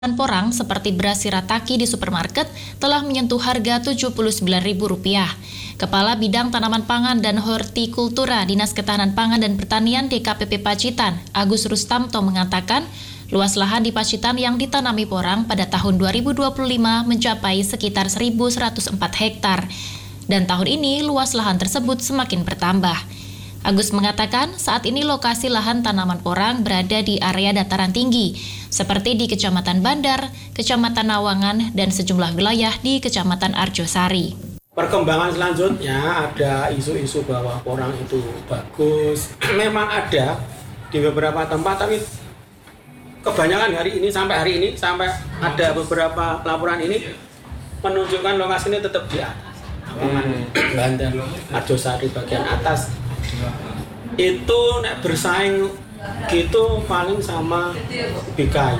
porang seperti beras shirataki di supermarket telah menyentuh harga Rp79.000. Kepala Bidang Tanaman Pangan dan Hortikultura Dinas Ketahanan Pangan dan Pertanian DKPP Pacitan, Agus Rustamto mengatakan, luas lahan di Pacitan yang ditanami porang pada tahun 2025 mencapai sekitar 1.104 hektar. Dan tahun ini luas lahan tersebut semakin bertambah. Agus mengatakan saat ini lokasi lahan tanaman porang berada di area dataran tinggi, seperti di Kecamatan Bandar, Kecamatan Nawangan, dan sejumlah wilayah di Kecamatan Arjosari. Perkembangan selanjutnya ada isu-isu bahwa porang itu bagus. Memang ada di beberapa tempat, tapi kebanyakan hari ini sampai ada beberapa laporan ini menunjukkan lokasi ini tetap di atas. Nawangan, Bandar, Arjosari bagian atas. Itu nek bersaing gitu paling sama BKI.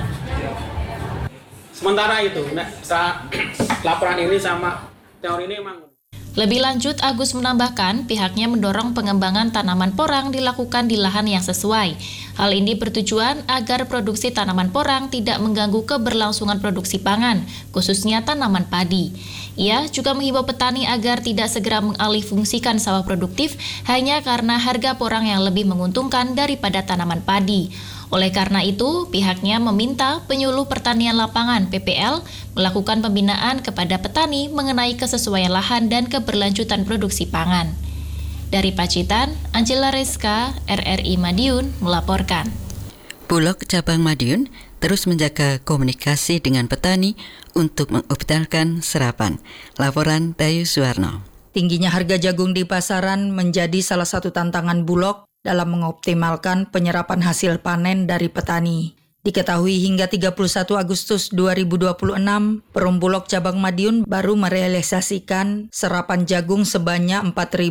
Sementara itu nek laporan ini sama teori ini emang. Lebih lanjut, Agus menambahkan pihaknya mendorong pengembangan tanaman porang dilakukan di lahan yang sesuai. Hal ini bertujuan agar produksi tanaman porang tidak mengganggu keberlangsungan produksi pangan, khususnya tanaman padi. Ia juga menghimbau petani agar tidak segera mengalihfungsikan sawah produktif hanya karena harga porang yang lebih menguntungkan daripada tanaman padi. Oleh karena itu, pihaknya meminta penyuluh pertanian lapangan PPL melakukan pembinaan kepada petani mengenai kesesuaian lahan dan keberlanjutan produksi pangan. Dari Pacitan, Angela Reska, RRI Madiun, melaporkan. Bulog Cabang Madiun terus menjaga komunikasi dengan petani untuk mengoptimalkan serapan. Laporan Dayu Suwarno. Tingginya harga jagung di pasaran menjadi salah satu tantangan Bulog dalam mengoptimalkan penyerapan hasil panen dari petani. Diketahui hingga 31 Agustus 2026, Perum Bulog Cabang Madiun baru merealisasikan serapan jagung sebanyak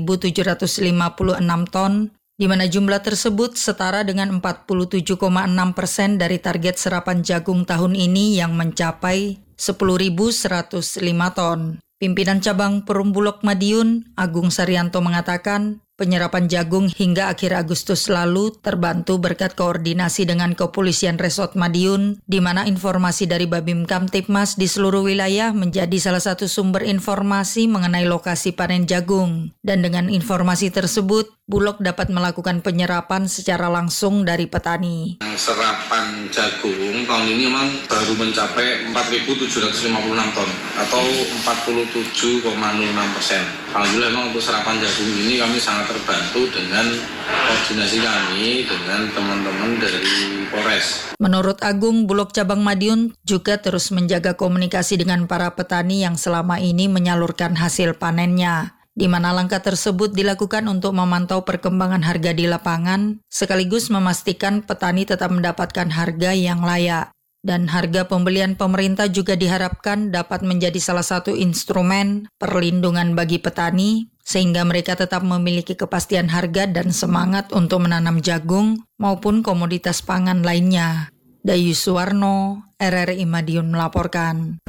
4.756 ton, di mana jumlah tersebut setara dengan 47,6% dari target serapan jagung tahun ini yang mencapai 10.105 ton. Pimpinan Cabang Perum Bulog Madiun, Agung Saryanto mengatakan, penyerapan jagung hingga akhir Agustus lalu terbantu berkat koordinasi dengan Kepolisian Resort Madiun, di mana informasi dari Babim Kamtibmas di seluruh wilayah menjadi salah satu sumber informasi mengenai lokasi panen jagung. Dan dengan informasi tersebut, Bulog dapat melakukan penyerapan secara langsung dari petani. Serapan jagung tahun ini memang baru mencapai 4.756 ton atau 47,06%. Alhamdulillah memang untuk serapan jagung ini kami sangat terbantu dengan koordinasi kami dengan teman-teman dari Polres. Menurut Agung, Bulog Cabang Madiun juga terus menjaga komunikasi dengan para petani yang selama ini menyalurkan hasil panennya, di mana langkah tersebut dilakukan untuk memantau perkembangan harga di lapangan, sekaligus memastikan petani tetap mendapatkan harga yang layak. Dan harga pembelian pemerintah juga diharapkan dapat menjadi salah satu instrumen perlindungan bagi petani, sehingga mereka tetap memiliki kepastian harga dan semangat untuk menanam jagung maupun komoditas pangan lainnya. Dayu Suwarno, RRI Madiun melaporkan.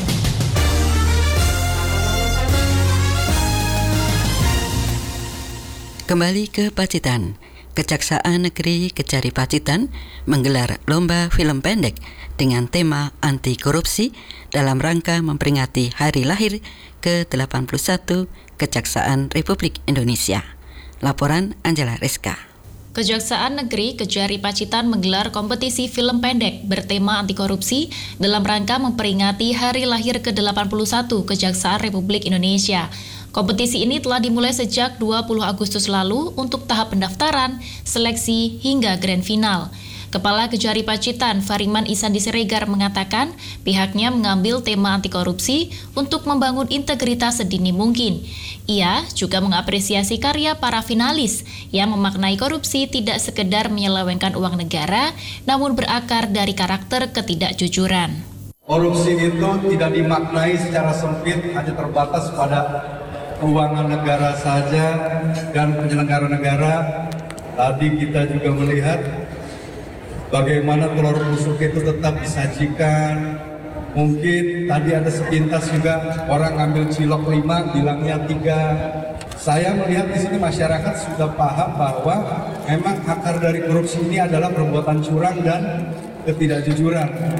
Kembali ke Pacitan. Kejaksaan Negeri Kejari Pacitan menggelar lomba film pendek dengan tema anti korupsi dalam rangka memperingati hari lahir ke-81 Kejaksaan Republik Indonesia. Laporan Angela Reska. Kejaksaan Negeri Kejari Pacitan menggelar kompetisi film pendek bertema anti korupsi dalam rangka memperingati hari lahir ke-81 Kejaksaan Republik Indonesia. Kompetisi ini telah dimulai sejak 20 Agustus lalu untuk tahap pendaftaran, seleksi, hingga grand final. Kepala Kejari Pacitan, Fariman Isandi Siregar mengatakan pihaknya mengambil tema anti korupsi untuk membangun integritas sedini mungkin. Ia juga mengapresiasi karya para finalis yang memaknai korupsi tidak sekedar menyelewengkan uang negara, namun berakar dari karakter ketidakjujuran. Korupsi itu tidak dimaknai secara sempit, hanya terbatas pada keuangan negara saja dan penyelenggara negara. Tadi kita juga melihat bagaimana telur busuk itu tetap disajikan. Mungkin tadi ada sepintas juga orang ngambil cilok 5 bilangnya 3. Saya melihat di sini masyarakat sudah paham bahwa memang akar dari korupsi ini adalah perbuatan curang dan ketidakjujuran.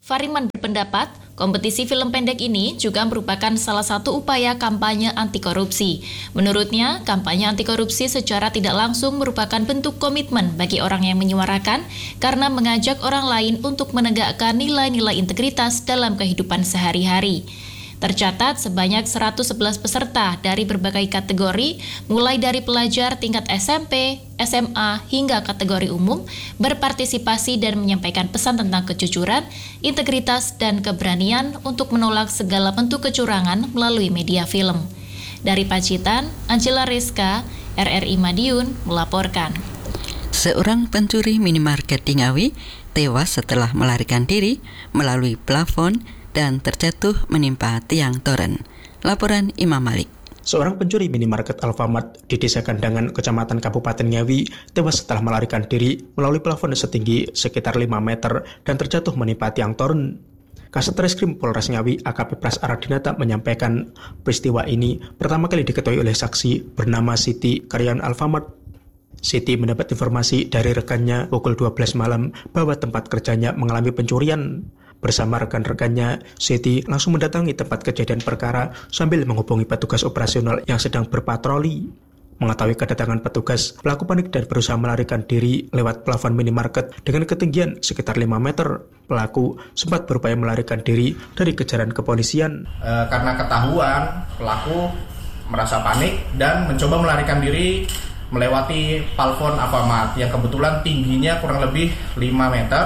Fariman berpendapat, kompetisi film pendek ini juga merupakan salah satu upaya kampanye anti korupsi. Menurutnya, kampanye anti korupsi secara tidak langsung merupakan bentuk komitmen bagi orang yang menyuarakan karena mengajak orang lain untuk menegakkan nilai-nilai integritas dalam kehidupan sehari-hari. Tercatat sebanyak 111 peserta dari berbagai kategori, mulai dari pelajar tingkat SMP, SMA, hingga kategori umum, berpartisipasi dan menyampaikan pesan tentang kejujuran, integritas, dan keberanian untuk menolak segala bentuk kecurangan melalui media film. Dari Pacitan, Angela Rizka, RRI Madiun, melaporkan. Seorang pencuri minimarket di Ngawi tewas setelah melarikan diri melalui plafon dan terjatuh menimpa tiang toren. Laporan Imam Malik. Seorang pencuri minimarket Alfamart di Desa Gandangan, Kecamatan Kabupaten Ngawi, tewas setelah melarikan diri melalui plafon setinggi sekitar 5 meter dan terjatuh menimpa tiang toren. Kasat Reskrim Polres Ngawi AKP Pras Aradinata menyampaikan peristiwa ini pertama kali diketahui oleh saksi bernama Siti, karyawan Alfamart. Siti mendapat informasi dari rekannya pukul 12 malam bahwa tempat kerjanya mengalami pencurian. Bersama rekan-rekannya, Siti langsung mendatangi tempat kejadian perkara sambil menghubungi petugas operasional yang sedang berpatroli. Mengetahui kedatangan petugas, pelaku panik dan berusaha melarikan diri lewat plafon minimarket dengan ketinggian sekitar 5 meter. Pelaku sempat berupaya melarikan diri dari kejaran kepolisian. Karena ketahuan, pelaku merasa panik dan mencoba melarikan diri melewati plafon Alfamart yang kebetulan tingginya kurang lebih 5 meter.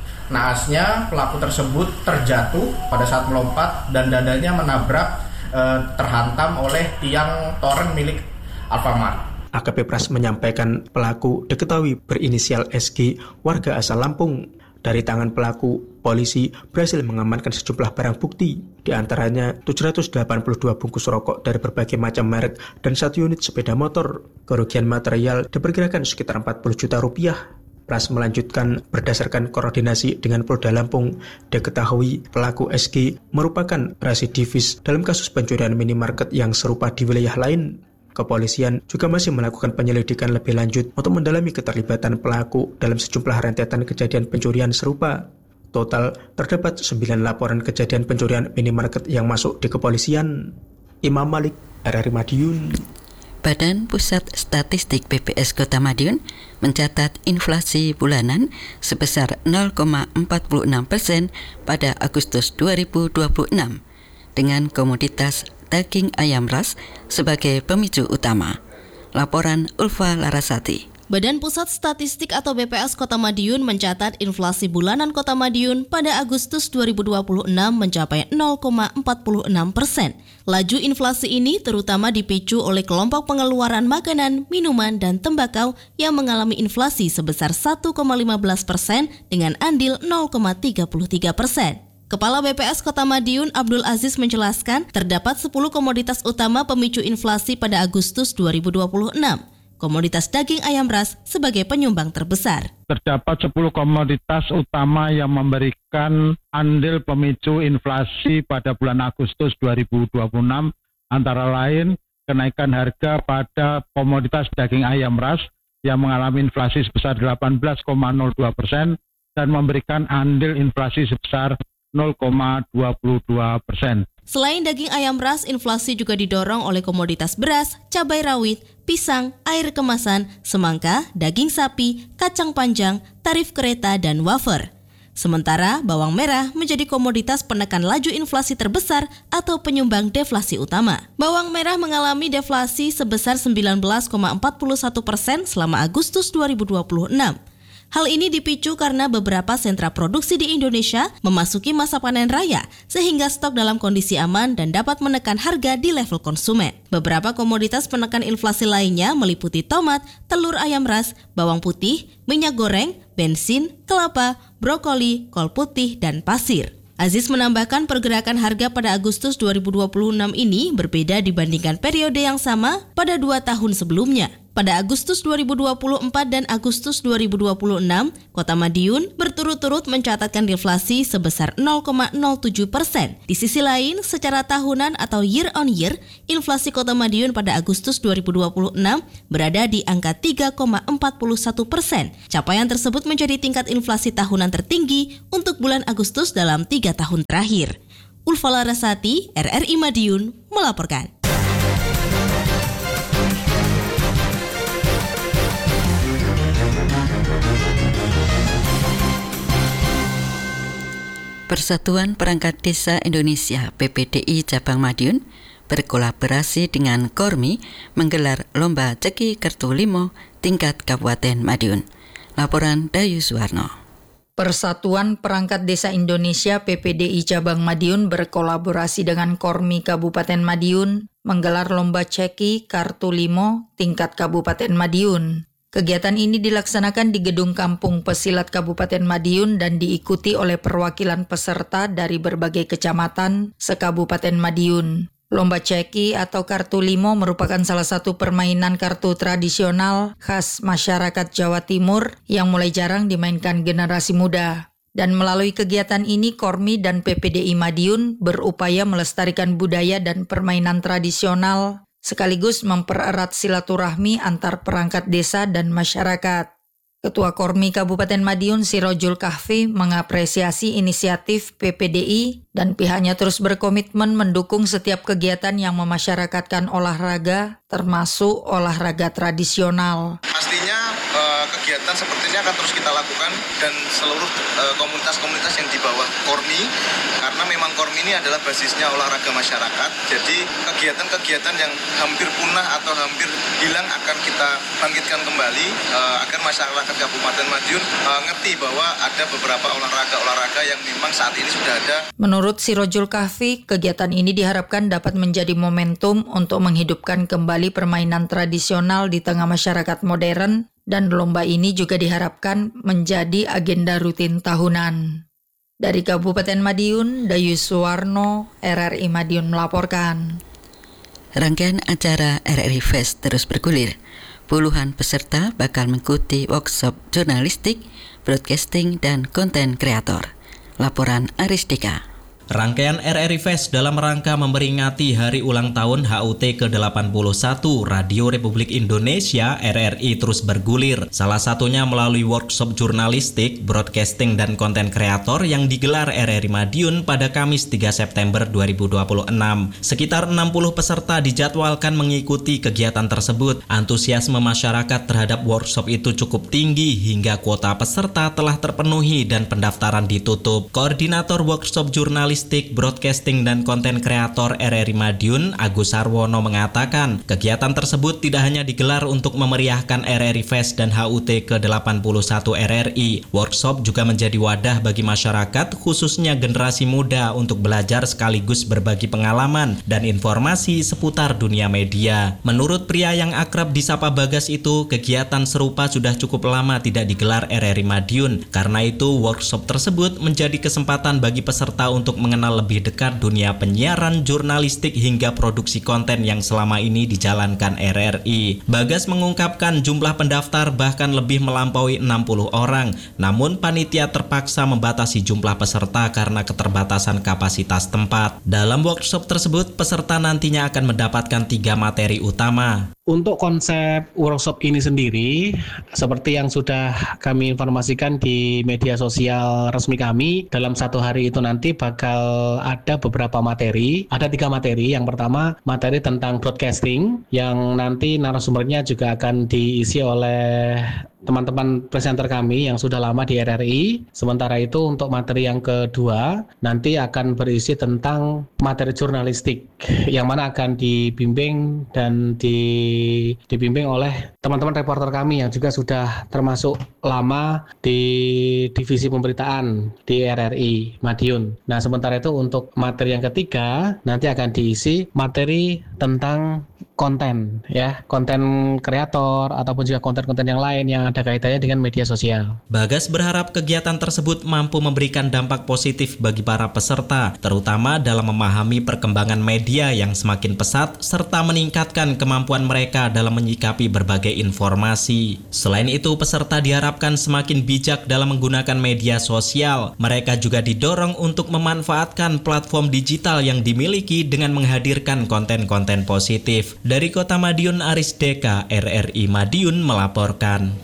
Naasnya pelaku tersebut terjatuh pada saat melompat dan dadanya menabrak terhantam oleh tiang toren milik Alfamart. AKP Pras menyampaikan pelaku diketahui berinisial SG, warga asal Lampung. Dari tangan pelaku, polisi berhasil mengamankan sejumlah barang bukti, di antaranya 782 bungkus rokok dari berbagai macam merek dan 1 unit sepeda motor. Kerugian material diperkirakan sekitar 40 juta rupiah. Pras melanjutkan, berdasarkan koordinasi dengan Polda Lampung, diketahui pelaku SG merupakan residivis dalam kasus pencurian minimarket yang serupa di wilayah lain. Kepolisian juga masih melakukan penyelidikan lebih lanjut untuk mendalami keterlibatan pelaku dalam sejumlah rentetan kejadian pencurian serupa. Total terdapat 9 laporan kejadian pencurian minimarket yang masuk di kepolisian. Imam Malik, RRI Madiun. Badan Pusat Statistik BPS Kota Madiun mencatat inflasi bulanan sebesar 0,46% pada Agustus 2026 dengan komoditas daging ayam ras sebagai pemicu utama. Laporan Ulfa Larasati. Badan Pusat Statistik atau BPS Kota Madiun mencatat inflasi bulanan Kota Madiun pada Agustus 2026 mencapai 0,46%. Laju inflasi ini terutama dipicu oleh kelompok pengeluaran makanan, minuman, dan tembakau yang mengalami inflasi sebesar 1,15% dengan andil 0,33%. Kepala BPS Kota Madiun Abdul Aziz menjelaskan terdapat 10 komoditas utama pemicu inflasi pada Agustus 2026. Komoditas daging ayam ras sebagai penyumbang terbesar. Terdapat 10 komoditas utama yang memberikan andil pemicu inflasi pada bulan Agustus 2026, antara lain kenaikan harga pada komoditas daging ayam ras yang mengalami inflasi sebesar 18,02% dan memberikan andil inflasi sebesar 0,22%. Selain daging ayam ras, inflasi juga didorong oleh komoditas beras, cabai rawit, pisang, air kemasan, semangka, daging sapi, kacang panjang, tarif kereta, dan wafer. Sementara bawang merah menjadi komoditas penekan laju inflasi terbesar atau penyumbang deflasi utama. Bawang merah mengalami deflasi sebesar 19,41% selama Agustus 2026. Hal ini dipicu karena beberapa sentra produksi di Indonesia memasuki masa panen raya, sehingga stok dalam kondisi aman dan dapat menekan harga di level konsumen. Beberapa komoditas penekan inflasi lainnya meliputi tomat, telur ayam ras, bawang putih, minyak goreng, bensin, kelapa, brokoli, kol putih, dan pasir. Aziz menambahkan pergerakan harga pada Agustus 2026 ini berbeda dibandingkan periode yang sama pada 2 tahun sebelumnya. Pada Agustus 2024 dan Agustus 2026, Kota Madiun berturut-turut mencatatkan deflasi sebesar 0,07%. Di sisi lain, secara tahunan atau year on year, inflasi Kota Madiun pada Agustus 2026 berada di angka 3,41%. Capaian tersebut menjadi tingkat inflasi tahunan tertinggi untuk bulan Agustus dalam 3 tahun terakhir. Ulfa Larasati, RRI Madiun, melaporkan. Persatuan Perangkat Desa Indonesia PPDI Cabang Madiun berkolaborasi dengan Kormi menggelar Lomba Ceki Kertu Limo tingkat Kabupaten Madiun. Laporan Dayu Suwarno. Persatuan Perangkat Desa Indonesia PPDI Cabang Madiun berkolaborasi dengan Kormi Kabupaten Madiun menggelar Lomba Ceki Kartu Limo tingkat Kabupaten Madiun. Kegiatan ini dilaksanakan di Gedung Kampung Pesilat Kabupaten Madiun dan diikuti oleh perwakilan peserta dari berbagai kecamatan se-Kabupaten Madiun. Lomba ceki atau kartu limo merupakan salah satu permainan kartu tradisional khas masyarakat Jawa Timur yang mulai jarang dimainkan generasi muda. Dan melalui kegiatan ini, Kormi dan PPDI Madiun berupaya melestarikan budaya dan permainan tradisional sekaligus mempererat silaturahmi antar perangkat desa dan masyarakat. Ketua Kormi Kabupaten Madiun Sirojul Kahfi mengapresiasi inisiatif PPDI dan pihaknya terus berkomitmen mendukung setiap kegiatan yang memasyarakatkan olahraga, termasuk olahraga tradisional. Pastinya kegiatan seperti ini akan terus kita lakukan dan seluruh komunitas-komunitas yang di bawah Kormi, karena memang Kormi ini adalah basisnya olahraga masyarakat. Jadi kegiatan-kegiatan yang hampir punah atau hampir hilang akan kita bangkitkan kembali agar masyarakat Kabupaten Madiun ngerti bahwa ada beberapa olahraga yang memang saat ini sudah ada. Menurut Sirojul Kahfi, kegiatan ini diharapkan dapat menjadi momentum untuk menghidupkan kembali permainan tradisional di tengah masyarakat modern, dan lomba ini juga diharapkan menjadi agenda rutin tahunan. Dari Kabupaten Madiun, Dayu Suwarno, RRI Madiun melaporkan. Rangkaian acara RRI Fest terus bergulir. Puluhan peserta bakal mengikuti workshop jurnalistik, broadcasting, dan konten kreator. Laporan Aris Dika. Rangkaian RRI Fest dalam rangka memperingati hari ulang tahun HUT ke-81 Radio Republik Indonesia RRI terus bergulir. Salah satunya melalui workshop jurnalistik, broadcasting, dan konten kreator yang digelar RRI Madiun pada Kamis 3 September 2026. Sekitar 60 peserta dijadwalkan mengikuti kegiatan tersebut. Antusiasme masyarakat terhadap workshop itu cukup tinggi hingga kuota peserta telah terpenuhi dan pendaftaran ditutup. Koordinator workshop jurnalistik, broadcasting, dan konten kreator RRI Madiun, Agus Sarwono mengatakan, kegiatan tersebut tidak hanya digelar untuk memeriahkan RRI Fest dan HUT ke-81 RRI. Workshop juga menjadi wadah bagi masyarakat, khususnya generasi muda, untuk belajar sekaligus berbagi pengalaman dan informasi seputar dunia media. Menurut pria yang akrab disapa Bagas itu, kegiatan serupa sudah cukup lama tidak digelar RRI Madiun. Karena itu, workshop tersebut menjadi kesempatan bagi peserta untuk mengenal lebih dekat dunia penyiaran, jurnalistik, hingga produksi konten yang selama ini dijalankan RRI. Bagas mengungkapkan jumlah pendaftar bahkan lebih melampaui 60 orang, namun panitia terpaksa membatasi jumlah peserta karena keterbatasan kapasitas tempat. Dalam workshop tersebut, peserta nantinya akan mendapatkan 3 materi utama. Untuk konsep workshop ini sendiri, seperti yang sudah kami informasikan di media sosial resmi kami, dalam 1 hari itu nanti bakal ada beberapa materi. Ada 3 materi. Yang pertama, materi tentang broadcasting, yang nanti narasumbernya juga akan diisi oleh teman-teman presenter kami yang sudah lama di RRI. Sementara itu untuk materi yang kedua nanti akan berisi tentang materi jurnalistik yang mana akan dibimbing dan dibimbing oleh teman-teman reporter kami yang juga sudah termasuk lama di divisi pemberitaan di RRI Madiun. Nah, sementara itu untuk materi yang ketiga nanti akan diisi materi tentang konten ya, konten kreator ataupun juga konten-konten yang lain yang ada kaitannya dengan media sosial. Bagas berharap kegiatan tersebut mampu memberikan dampak positif bagi para peserta, terutama dalam memahami perkembangan media yang semakin pesat serta meningkatkan kemampuan mereka dalam menyikapi berbagai informasi. Selain itu, peserta diharapkan semakin bijak dalam menggunakan media sosial. Mereka juga didorong untuk memanfaatkan platform digital yang dimiliki dengan menghadirkan konten-konten positif. Dari Kota Madiun, Aris Deka, RRI Madiun melaporkan.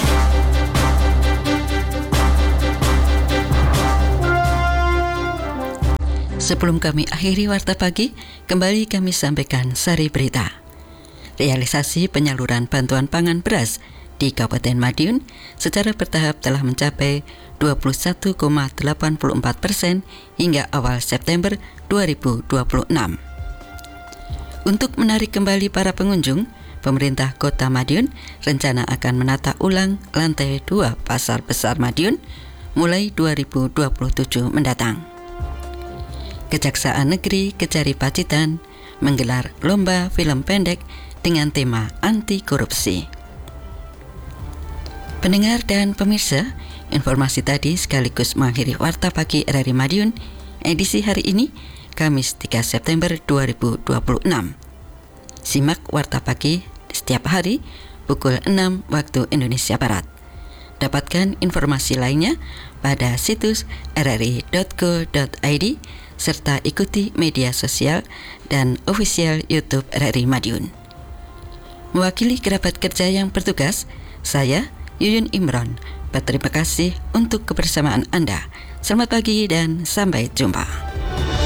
Sebelum kami akhiri Warta Pagi, kembali kami sampaikan sari berita. Realisasi penyaluran bantuan pangan beras di Kabupaten Madiun secara bertahap telah mencapai 21,84% hingga awal September 2026. Untuk menarik kembali para pengunjung, pemerintah Kota Madiun rencana akan menata ulang lantai 2 Pasar Besar Madiun mulai 2027 mendatang. Kejaksaan Negeri Kejari Pacitan menggelar lomba film pendek dengan tema anti korupsi. Pendengar dan pemirsa, informasi tadi sekaligus mengakhiri Warta Pagi RRI Madiun edisi hari ini, Kamis 3 September 2026. Simak Warta Pagi setiap hari pukul 6 waktu Indonesia Barat. Dapatkan informasi lainnya pada situs rri.co.id serta ikuti media sosial dan official YouTube RRI Madiun. Mewakili kerabat kerja yang bertugas, saya Yuyun Imron berterima kasih untuk kebersamaan Anda. Selamat pagi dan sampai jumpa.